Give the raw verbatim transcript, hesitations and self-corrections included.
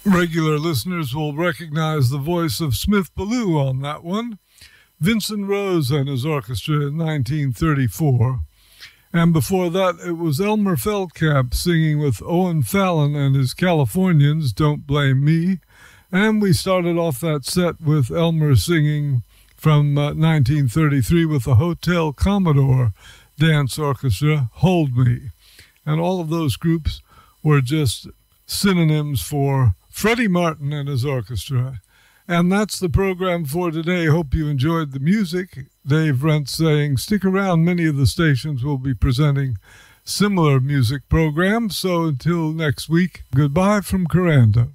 Regular listeners will recognize the voice of Smith Ballou on that one. Vincent Rose and his orchestra in nineteen thirty-four. And before that, it was Elmer Feldkamp singing with Owen Fallon and his Californians, Don't Blame Me. And we started off that set with Elmer singing from uh, nineteen thirty-three with the Hotel Commodore Dance Orchestra, Hold Me. And all of those groups were just synonyms for Freddie Martin and his orchestra. And that's the program for today. Hope you enjoyed the music. Dave Rent saying, stick around. Many of the stations will be presenting similar music programs. So until next week, goodbye from Coranda.